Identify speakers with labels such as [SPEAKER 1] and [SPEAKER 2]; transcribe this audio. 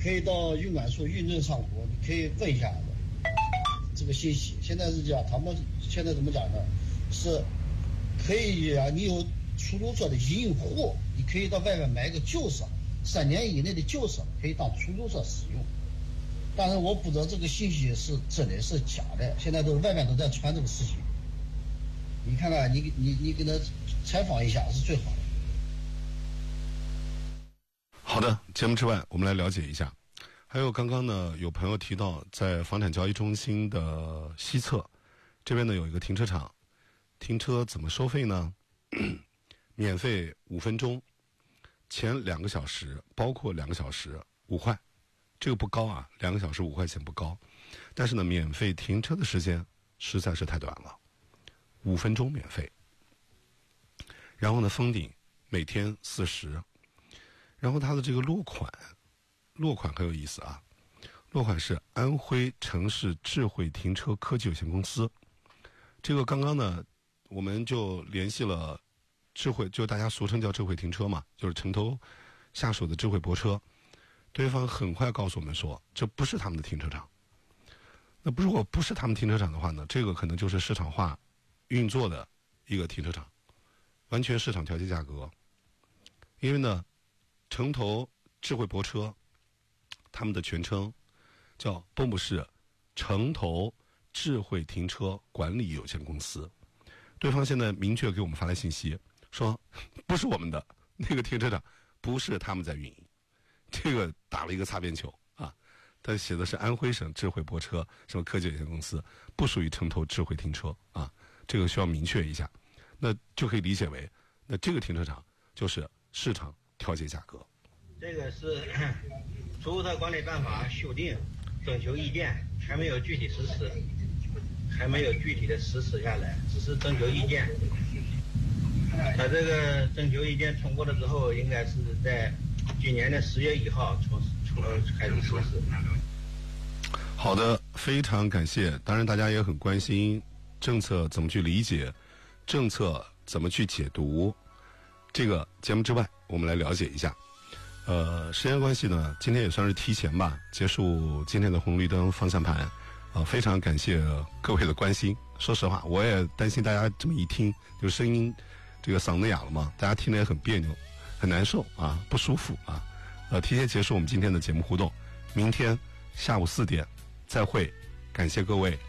[SPEAKER 1] 可以到运管处运证上国，你可以问一下这个信息。现在是这样，他们现在怎么讲呢？是可以啊，你有出租车的营运户，你可以到外面买个旧车，3年以内的旧车可以当出租车使用。但是我不知道这个信息是真的是假的，现在外面都在传这个事情。你看看，你给他采访一下是最好的。
[SPEAKER 2] 好的，节目之外，我们来了解一下。还有刚刚呢，有朋友提到，在房产交易中心的西侧，这边呢有一个停车场，停车怎么收费呢？免费5分钟，前2个小时，包括2个小时5块，这个不高啊，2个小时5块钱不高，但是呢，免费停车的时间实在是太短了，5分钟免费。然后呢，封顶每天40。然后它的这个落款很有意思啊，落款是安徽城市智慧停车科技有限公司。这个刚刚呢，我们就联系了智慧，就大家俗称叫智慧停车嘛，就是城投下属的智慧泊车。对方很快告诉我们说，这不是他们的停车场。那如果不是他们停车场的话呢，这个可能就是市场化运作的一个停车场，完全市场调节价格。因为呢，城投智慧泊车，他们的全称叫蚌埠市城投智慧停车管理有限公司。对方现在明确给我们发来信息，说不是我们的那个停车场，不是他们在运营，这个打了一个擦边球啊。他写的是安徽省智慧泊车什么科技有限公司，不属于城投智慧停车啊，这个需要明确一下。那就可以理解为，那这个停车场就是市场调节价格。
[SPEAKER 3] 这个是出租车管理办法修订征求意见，还没有具体实施，还没有具体的实施下来，只是征求意见。它这个征求意见通过了之后，应该是在今年的10月1号开始实施。
[SPEAKER 2] 好的，非常感谢。当然大家也很关心政策怎么去理解，政策怎么去解读。这个节目之外，我们来了解一下。时间关系呢，今天也算是提前吧，结束今天的红绿灯方向盘。非常感谢各位的关心。说实话，我也担心大家这么一听，就声音这个嗓子哑了嘛，大家听得也很别扭，很难受啊，不舒服啊。提前结束我们今天的节目互动，明天下午4点再会，感谢各位。